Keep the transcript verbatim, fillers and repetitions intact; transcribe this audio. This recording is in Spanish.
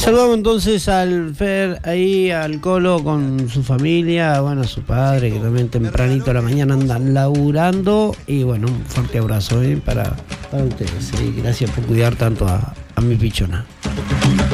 saludamos entonces al Fer ahí, al Colo con su familia, bueno, a su padre que también tempranito a la mañana andan laburando. Y bueno, un fuerte abrazo ¿eh? para, para ustedes. ¿eh? Gracias por cuidar tanto a, a mi pichona.